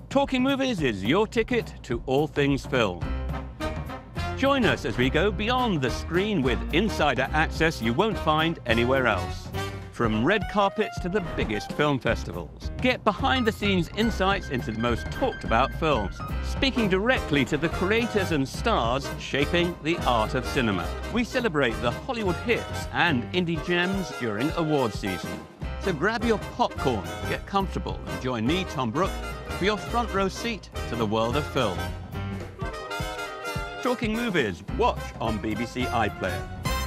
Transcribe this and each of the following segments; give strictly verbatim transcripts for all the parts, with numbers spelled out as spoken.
Talking Movies is your ticket to all things film. Join us as we go beyond the screen with insider access you won't find anywhere else. From red carpets to the biggest film festivals. Get behind-the-scenes insights into the most talked-about films, speaking directly to the creators and stars shaping the art of cinema. We celebrate the Hollywood hits and indie gems during award season. So grab your popcorn, get comfortable, and join me, Tom Brooke, for your front row seat to the world of film. Talking Movies, watch on B B C iPlayer.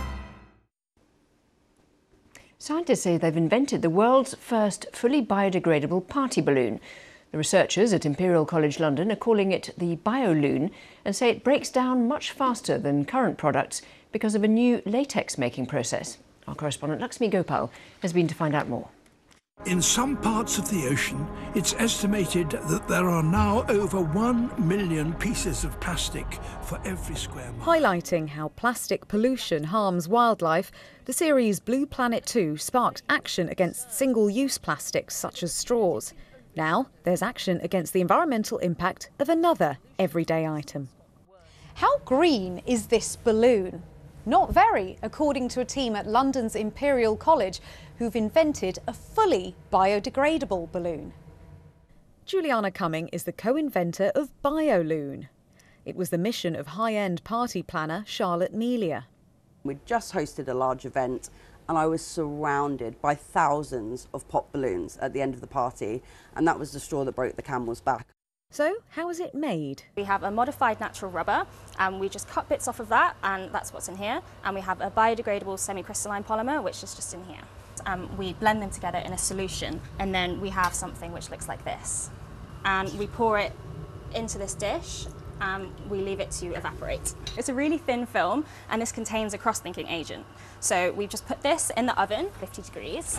Scientists say they've invented the world's first fully biodegradable party balloon. The researchers at Imperial College London are calling it the BioLoon and say it breaks down much faster than current products because of a new latex making process. Our correspondent Lakshmi Gopal has been to find out more. In some parts of the ocean, it's estimated that there are now over one million pieces of plastic for every square mile. Highlighting how plastic pollution harms wildlife, the series Blue Planet two sparked action against single-use plastics such as straws. Now there's action against the environmental impact of another everyday item. How green is this balloon? Not very, according to a team at London's Imperial College who've invented a fully biodegradable balloon. Juliana Cumming is the co-inventor of BioLoon. It was the mission of high-end party planner Charlotte Melia. We'd just hosted a large event and I was surrounded by thousands of pop balloons at the end of the party, and that was the straw that broke the camel's back. So, how is it made? We have a modified natural rubber, and we just cut bits off of that, and that's what's in here. And we have a biodegradable semi-crystalline polymer, which is just in here. Um, we blend them together in a solution, and then we have something which looks like this. And we pour it into this dish, and we leave it to evaporate. It's a really thin film, and this contains a cross-linking agent. So we just put this in the oven, fifty degrees.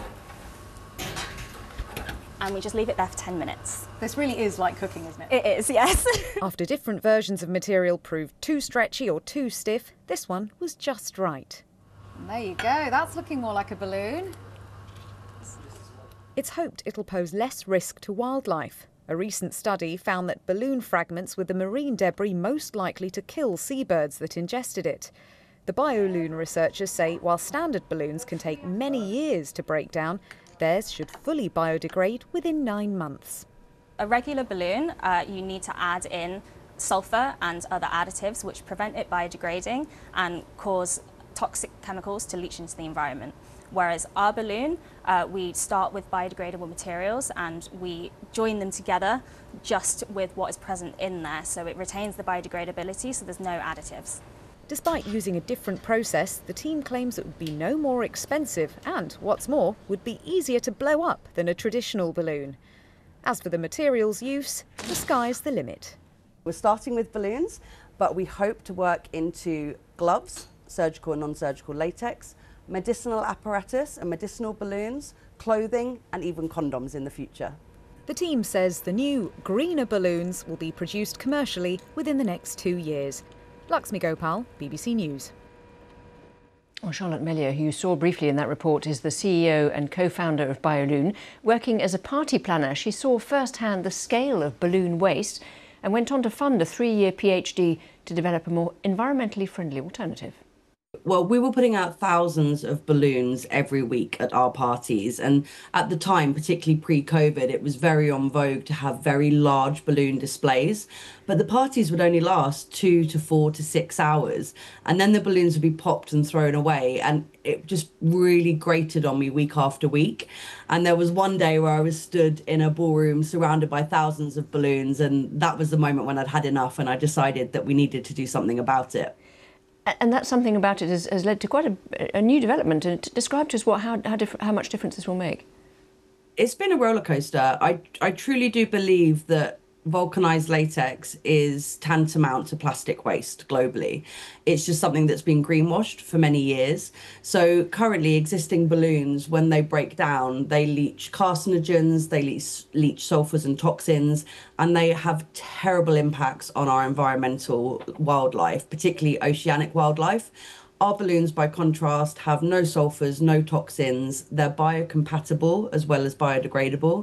And we just leave it there for ten minutes. This really is like cooking, isn't it? It is, yes. After different versions of material proved too stretchy or too stiff, this one was just right. And there you go, that's looking more like a balloon. It's hoped it'll pose less risk to wildlife. A recent study found that balloon fragments were the marine debris most likely to kill seabirds that ingested it. The BioLoon researchers say while standard balloons can take many years to break down, theirs should fully biodegrade within nine months. A regular balloon, uh, you need to add in sulfur and other additives which prevent it biodegrading and cause toxic chemicals to leach into the environment. Whereas our balloon, uh, we start with biodegradable materials and we join them together just with what is present in there, so it retains the biodegradability, so there's no additives. Despite using a different process, the team claims it would be no more expensive and, what's more, would be easier to blow up than a traditional balloon. As for the materials use, the sky's the limit. We're starting with balloons, but we hope to work into gloves, surgical and non-surgical latex, medicinal apparatus and medicinal balloons, clothing and even condoms in the future. The team says the new, greener balloons will be produced commercially within the next two years. Lakshmi Gopal, B B C News. Well, Charlotte Melia, who you saw briefly in that report, is the C E O and co-founder of BioLoon. Working as a party planner, she saw firsthand the scale of balloon waste and went on to fund a three-year PhD to develop a more environmentally friendly alternative. Well, we were putting out thousands of balloons every week at our parties. And at the time, particularly pre-COVID, it was very en vogue to have very large balloon displays. But the parties would only last two to four to six hours. And then the balloons would be popped and thrown away. And it just really grated on me week after week. And there was one day where I was stood in a ballroom surrounded by thousands of balloons. And that was the moment when I'd had enough and I decided that we needed to do something about it. And that something about it has, has led to quite a, a new development. And describe to us what, how, how, diff how much difference this will make. It's been a roller coaster. I, I truly do believe that vulcanized latex is tantamount to plastic waste globally. It's just something that's been greenwashed for many years. So currently existing balloons, when they break down, they leach carcinogens, they leach, leach sulfurs and toxins, and they have terrible impacts on our environmental wildlife, particularly oceanic wildlife. Our balloons, by contrast, have no sulfurs, no toxins. They're biocompatible as well as biodegradable.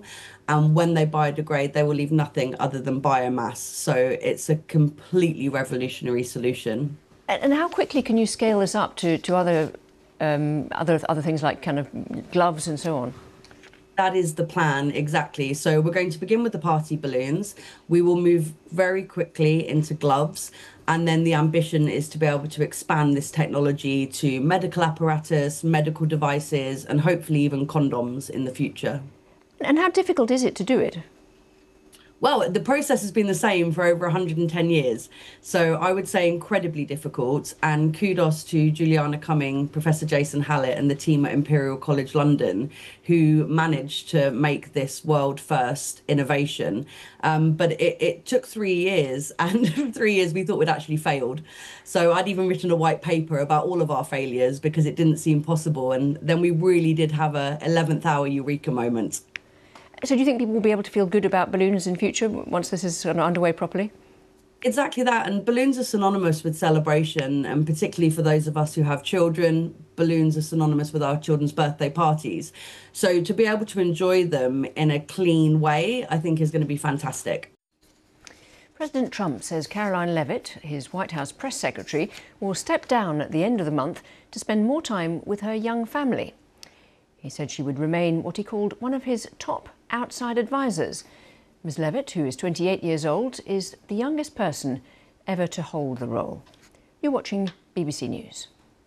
And when they biodegrade, they will leave nothing other than biomass. So it's a completely revolutionary solution. And how quickly can you scale this up to, to other, um, other, other things like kind of gloves and so on? That is the plan, exactly. So we're going to begin with the party balloons. We will move very quickly into gloves. And then the ambition is to be able to expand this technology to medical apparatus, medical devices, and hopefully even condoms in the future. And how difficult is it to do it? Well, the process has been the same for over one hundred and ten years. So I would say incredibly difficult. And kudos to Juliana Cumming, Professor Jason Hallett and the team at Imperial College London, who managed to make this world first innovation. Um, but it, it took three years and for three years we thought we'd actually failed. So I'd even written a white paper about all of our failures because it didn't seem possible. And then we really did have a eleventh hour eureka moment. So do you think people will be able to feel good about balloons in future once this is sort of underway properly? Exactly that. And balloons are synonymous with celebration. And particularly for those of us who have children, balloons are synonymous with our children's birthday parties. So to be able to enjoy them in a clean way, I think is going to be fantastic. President Trump says Caroline Leavitt, his White House press secretary, will step down at the end of the month to spend more time with her young family. He said she would remain what he called one of his top outside advisors. Miz Leavitt, who is twenty-eight years old, is the youngest person ever to hold the role. You're watching B B C News.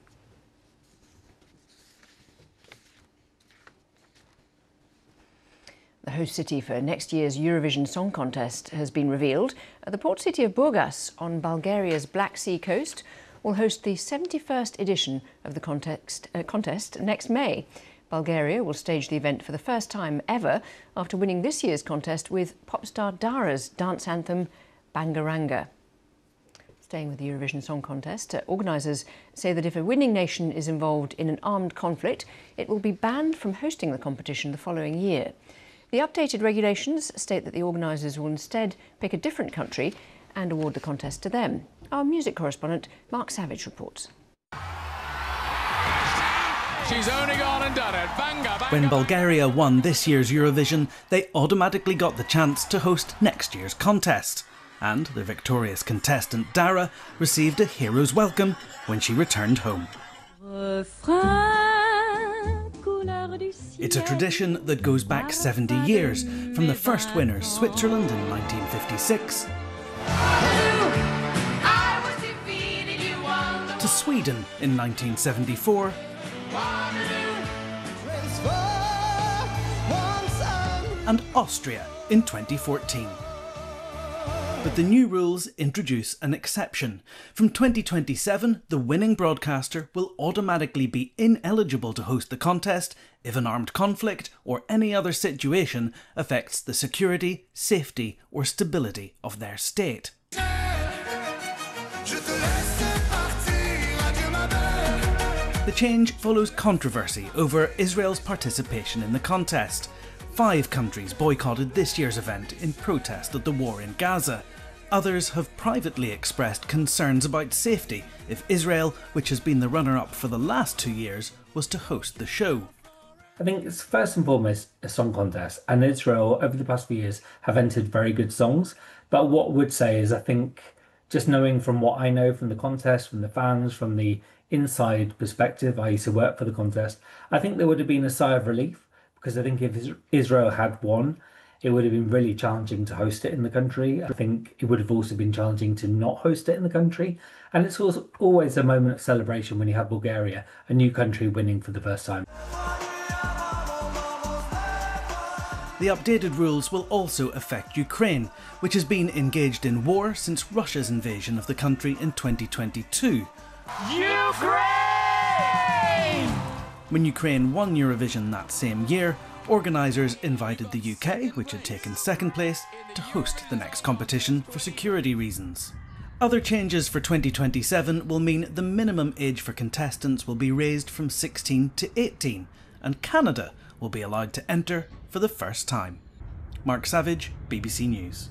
The host city for next year's Eurovision Song Contest has been revealed. The port city of Burgas on Bulgaria's Black Sea coast will host the seventy-first edition of the contest, uh, contest next May. Bulgaria will stage the event for the first time ever after winning this year's contest with pop star Dara's dance anthem Bangaranga. Staying with the Eurovision Song Contest, uh, organisers say that if a winning nation is involved in an armed conflict, it will be banned from hosting the competition the following year. The updated regulations state that the organisers will instead pick a different country and award the contest to them. Our music correspondent Mark Savage reports. She's only gone and done it. Banga, banga, when Bulgaria won this year's Eurovision, they automatically got the chance to host next year's contest. And the victorious contestant Dara received a hero's welcome when she returned home. It's a tradition that goes back seventy years, from the first winners, Switzerland in nineteen fifty-six, to Sweden in nineteen seventy-four, and Austria in twenty fourteen. But the new rules introduce an exception. From twenty twenty-seven, the winning broadcaster will automatically be ineligible to host the contest if an armed conflict or any other situation affects the security, safety or stability of their state. The change follows controversy over Israel's participation in the contest. Five countries boycotted this year's event in protest at the war in Gaza. Others have privately expressed concerns about safety if Israel, which has been the runner-up for the last two years, was to host the show. I think it's first and foremost a song contest, and Israel over the past few years have entered very good songs. But what I would say is I think just knowing from what I know from the contest, from the fans, from the inside perspective, I used to work for the contest, I think there would have been a sigh of relief, because I think if Israel had won, it would have been really challenging to host it in the country. I think it would have also been challenging to not host it in the country. And it's also always a moment of celebration when you have Bulgaria, a new country, winning for the first time. The updated rules will also affect Ukraine, which has been engaged in war since Russia's invasion of the country in twenty twenty-two. Ukraine! When Ukraine won Eurovision that same year, organisers invited the U K, which had taken second place, to host the next competition for security reasons. Other changes for twenty twenty-seven will mean the minimum age for contestants will be raised from sixteen to eighteen, and Canada will be allowed to enter for the first time. Mark Savage, B B C News.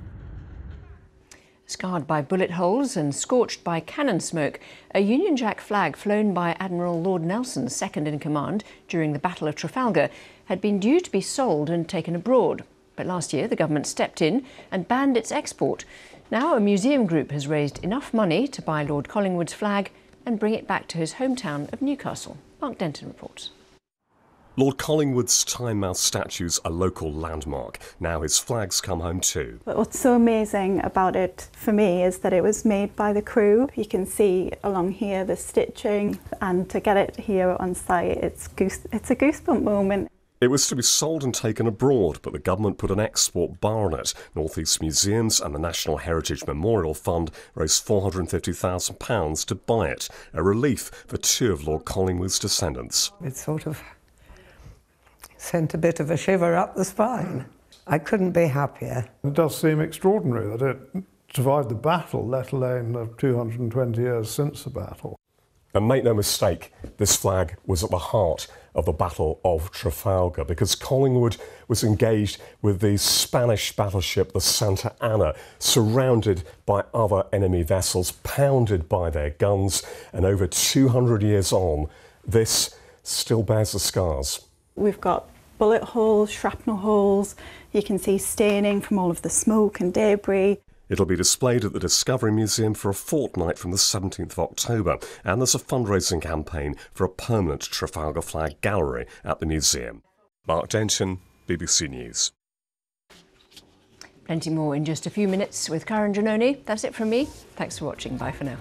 Scarred by bullet holes and scorched by cannon smoke, a Union Jack flag flown by Admiral Lord Nelson, second in command during the Battle of Trafalgar, had been due to be sold and taken abroad. But last year the government stepped in and banned its export. Now a museum group has raised enough money to buy Lord Collingwood's flag and bring it back to his hometown of Newcastle. Mark Denton reports. Lord Collingwood's Tynemouth statue's a local landmark. Now his flag's come home too. But what's so amazing about it for me is that it was made by the crew. You can see along here the stitching, and to get it here on site, it's, goose it's a goosebump moment. It was to be sold and taken abroad, but the government put an export bar on it. North East Museums and the National Heritage Memorial Fund raised four hundred and fifty thousand pounds to buy it, a relief for two of Lord Collingwood's descendants. It's sort of sent a bit of a shiver up the spine. I couldn't be happier. It does seem extraordinary that it survived the battle, let alone the two hundred and twenty years since the battle. And make no mistake, this flag was at the heart of the Battle of Trafalgar, because Collingwood was engaged with the Spanish battleship, the Santa Ana, surrounded by other enemy vessels, pounded by their guns, and over two hundred years on, this still bears the scars. We've got bullet holes, shrapnel holes, you can see staining from all of the smoke and debris. It'll be displayed at the Discovery Museum for a fortnight from the seventeenth of October, and there's a fundraising campaign for a permanent Trafalgar flag gallery at the museum. Mark Denton, B B C News. Plenty more in just a few minutes with Karen Giannoni. That's it from me. Thanks for watching. Bye for now.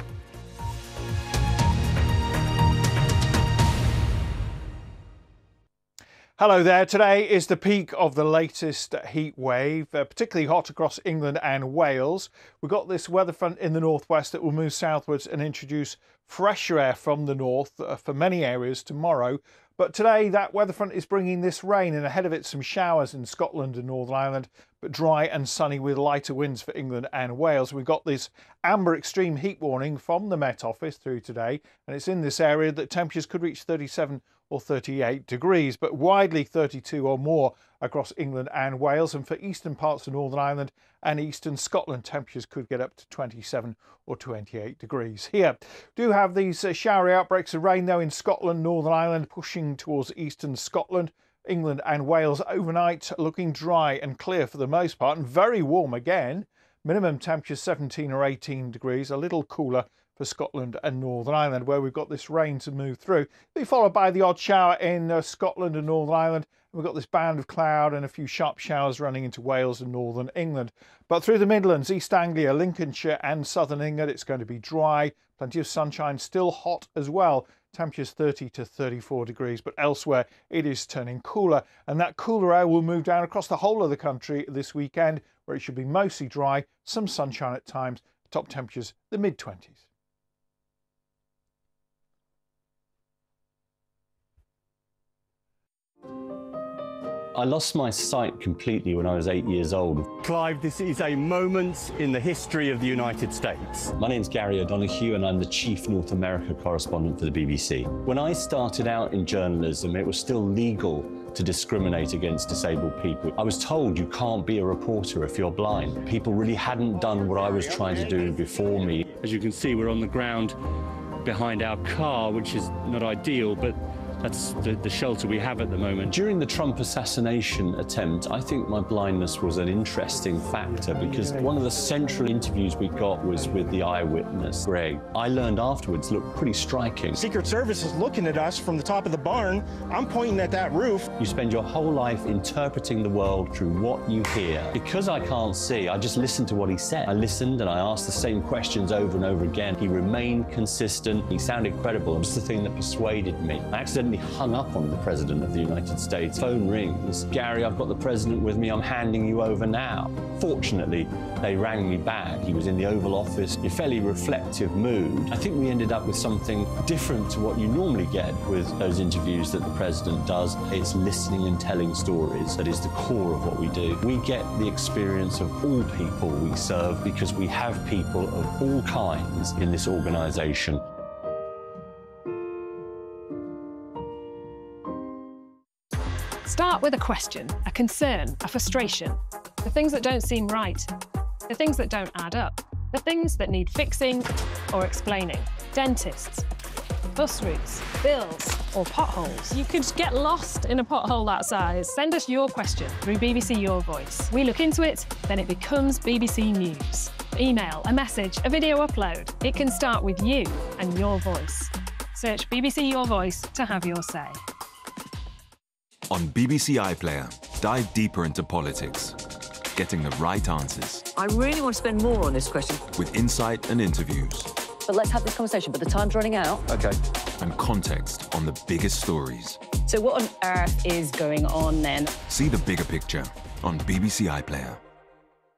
Hello there. Today is the peak of the latest heat wave, uh, particularly hot across England and Wales. We've got this weather front in the northwest that will move southwards and introduce fresher air from the north uh, for many areas tomorrow. But today that weather front is bringing this rain, and ahead of it some showers in Scotland and Northern Ireland, but dry and sunny with lighter winds for England and Wales. We've got this amber extreme heat warning from the Met Office through today, and it's in this area that temperatures could reach thirty-seven or thirty-eight degrees, but widely thirty-two or more across England and Wales, and for eastern parts of Northern Ireland and eastern Scotland temperatures could get up to twenty-seven or twenty-eight degrees. Here do have these uh, showery outbreaks of rain though in Scotland, Northern Ireland, pushing towards eastern Scotland, England and Wales overnight, looking dry and clear for the most part, and very warm again. Minimum temperatures seventeen or eighteen degrees, a little cooler for Scotland and Northern Ireland, where we've got this rain to move through. It'll be followed by the odd shower in uh, Scotland and Northern Ireland. We've got this band of cloud and a few sharp showers running into Wales and Northern England. But through the Midlands, East Anglia, Lincolnshire and Southern England, it's going to be dry, plenty of sunshine, still hot as well. Temperatures thirty to thirty-four degrees, but elsewhere it is turning cooler, and that cooler air will move down across the whole of the country this weekend, where it should be mostly dry, some sunshine at times, top temperatures the mid twenties. I lost my sight completely when I was eight years old. Clive, this is a moment in the history of the United States. My name's Gary O'Donoghue and I'm the Chief North America correspondent for the B B C. When I started out in journalism, it was still legal to discriminate against disabled people. I was told you can't be a reporter if you're blind. People really hadn't done what I was trying to do before me. As you can see, we're on the ground behind our car, which is not ideal, but that's the, the shelter we have at the moment. During the Trump assassination attempt, I think my blindness was an interesting factor because one of the central interviews we got was with the eyewitness, Greg. I learned afterwards looked pretty striking. Secret Service is looking at us from the top of the barn. I'm pointing at that roof. You spend your whole life interpreting the world through what you hear. Because I can't see, I just listened to what he said. I listened and I asked the same questions over and over again. He remained consistent. He sounded credible. It was the thing that persuaded me. I accidentally hung up on the President of the United States. Phone rings. Gary, I've got the President with me. I'm handing you over now. Fortunately, they rang me back. He was in the Oval Office, in a fairly reflective mood. I think we ended up with something different to what you normally get with those interviews that the President does. It's listening and telling stories. That is the core of what we do. We get the experience of all people we serve because we have people of all kinds in this organisation. Start with a question, a concern, a frustration. The things that don't seem right, the things that don't add up, the things that need fixing or explaining. Dentists. bus routes, bills, or potholes. You could get lost in a pothole that size. Send us your question through B B C Your Voice. We look into it, then it becomes B B C News. Email, a message, a video upload. It can start with you and your voice. Search B B C Your Voice to have your say. On B B C iPlayer, dive deeper into politics, getting the right answers. I really want to spend more on this question. With insight and interviews. But let's have this conversation, but the time's running out. Okay. And context on the biggest stories. So what on earth is going on then? See the bigger picture on B B C iPlayer.